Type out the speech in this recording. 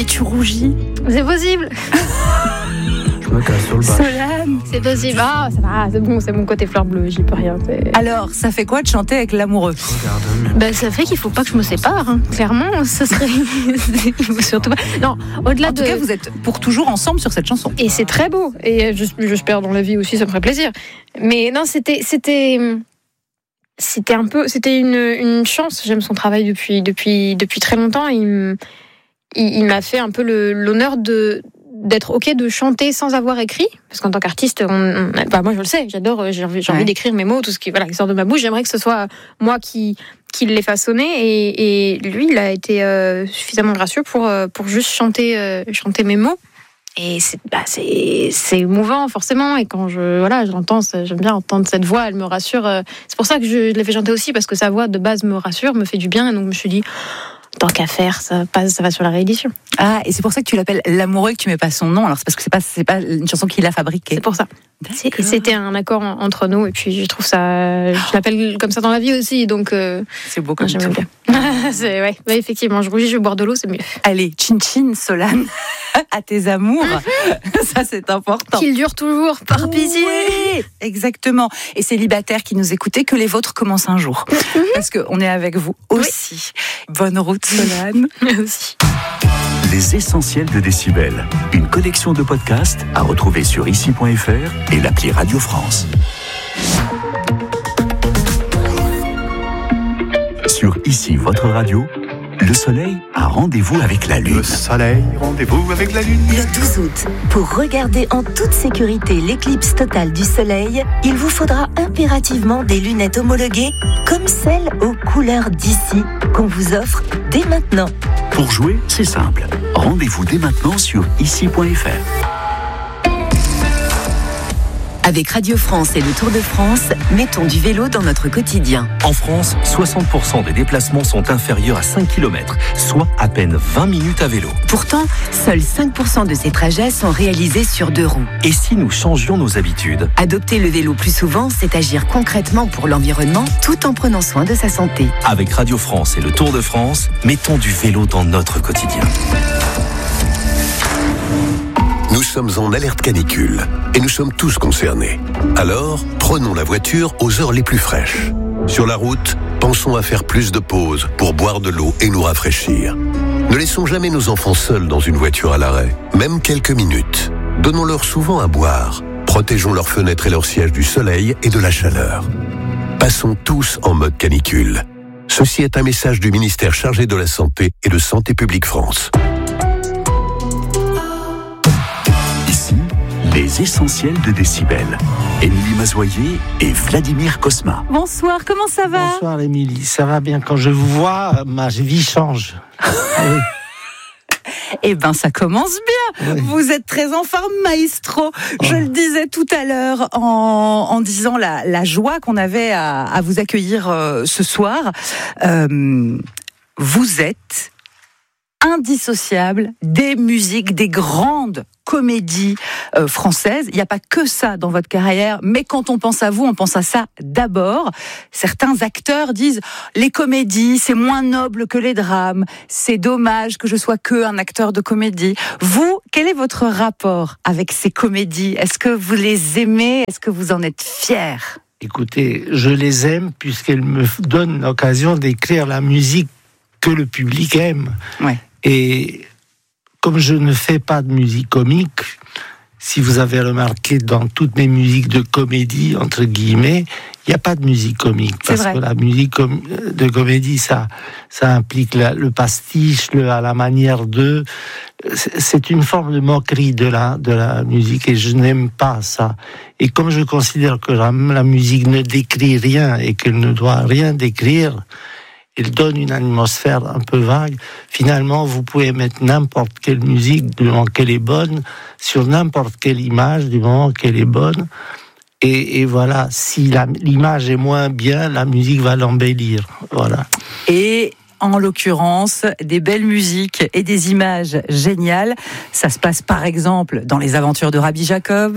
tu rougis. C'est possible. Je me casse sur le bas. Solane. C'est possible. Ah, ça va, c'est bon, c'est mon côté fleur bleue, j'y peux rien. Alors, ça fait quoi de chanter avec l'amoureux? Ben, ça fait qu'il faut pas que je me sépare. Hein. Clairement, ça serait. Il faut surtout pas. Non, au-delà En tout cas, vous êtes pour toujours ensemble sur cette chanson. Et c'est très beau. Et j'espère dans la vie aussi, ça me ferait plaisir. Mais non, c'était une chance. J'aime son travail depuis très longtemps. Il m'a fait un peu l'honneur d'être OK de chanter sans avoir écrit, parce qu'en tant qu'artiste, moi je le sais, j'adore, j'ai envie d'écrire mes mots, tout ce qui sort de ma bouche. J'aimerais que ce soit moi qui l'ai façonné, et lui, il a été suffisamment gracieux pour juste chanter mes mots. Et c'est émouvant forcément, et quand j'entends, j'aime bien entendre cette voix, elle me rassure. C'est pour ça que je l'ai fait chanter aussi, parce que sa voix de base me rassure, me fait du bien, et donc je me suis dit, tant qu'à faire, ça va sur la réédition. Ah, et c'est pour ça que tu l'appelles l'amoureux, que tu mets pas son nom. Alors c'est parce que c'est pas une chanson qu'il a fabriquée. C'est pour ça. Et c'était un accord entre nous, et puis je trouve ça, je l'appelle comme ça dans la vie aussi, donc c'est beau comme j'aime tout. Bien. Ouais, effectivement, je rougis, je bois de l'eau, c'est mieux. Allez, chin chin, Solane, à tes amours, ça c'est important. Qu'ils durent toujours, par pitié. Oui, exactement. Et célibataires qui nous écoutaient, que les vôtres commencent un jour, parce qu'on est avec vous aussi. Oui. Bonne route, Solane. Merci. Les essentiels de Décibel, une collection de podcasts à retrouver sur ici.fr et l'appli Radio France. Sur Ici, votre radio, le soleil a rendez-vous avec la lune. Le soleil, rendez-vous avec la lune. Le 12 août, pour regarder en toute sécurité l'éclipse totale du soleil, il vous faudra impérativement des lunettes homologuées comme celles aux couleurs d'ici qu'on vous offre dès maintenant. Pour jouer, c'est simple. Rendez-vous dès maintenant sur ici.fr. Avec Radio France et le Tour de France, mettons du vélo dans notre quotidien. En France, 60% des déplacements sont inférieurs à 5 km, soit à peine 20 minutes à vélo. Pourtant, seuls 5% de ces trajets sont réalisés sur 2 roues. Et si nous changions nos habitudes ? Adopter le vélo plus souvent, c'est agir concrètement pour l'environnement tout en prenant soin de sa santé. Avec Radio France et le Tour de France, mettons du vélo dans notre quotidien. Nous sommes en alerte canicule et nous sommes tous concernés. Alors, prenons la voiture aux heures les plus fraîches. Sur la route, pensons à faire plus de pauses pour boire de l'eau et nous rafraîchir. Ne laissons jamais nos enfants seuls dans une voiture à l'arrêt, même quelques minutes. Donnons-leur souvent à boire. Protégeons leurs fenêtres et leurs sièges du soleil et de la chaleur. Passons tous en mode canicule. Ceci est un message du ministère chargé de la Santé et de Santé publique France. Les essentiels de Décibel. Émilie Mazoyer et Vladimir Cosma. Bonsoir, comment ça va ? Bonsoir Émilie, ça va bien. Quand je vous vois, ma vie change. Oui. Eh ben, ça commence bien. Oui. Vous êtes très en forme, maestro. Je le disais tout à l'heure en disant la joie qu'on avait à vous accueillir ce soir. Vous êtes indissociable des musiques, des grandes comédies françaises. Il n'y a pas que ça dans votre carrière, mais quand on pense à vous, on pense à ça d'abord. Certains acteurs disent les comédies, c'est moins noble que les drames. C'est dommage que je sois que un acteur de comédie. Vous, quel est votre rapport avec ces comédies ? Est-ce que vous les aimez ? Est-ce que vous en êtes fier ? Écoutez, je les aime puisqu'elles me donnent l'occasion d'écrire la musique que le public aime. Ouais. Et comme je ne fais pas de musique comique, si vous avez remarqué dans toutes mes musiques de comédie, entre guillemets, il n'y a pas de musique comique. Parce que la musique de comédie, ça implique le pastiche, à la manière de... C'est une forme de moquerie de la musique et je n'aime pas ça. Et comme je considère que la musique ne décrit rien et qu'elle ne doit rien décrire, il donne une atmosphère un peu vague. Finalement, vous pouvez mettre n'importe quelle musique du moment qu'elle est bonne, sur n'importe quelle image du moment qu'elle est bonne. Et voilà, si l'image est moins bien, la musique va l'embellir. Voilà. Et en l'occurrence, des belles musiques et des images géniales. Ça se passe par exemple dans Les Aventures de Rabbi Jacob,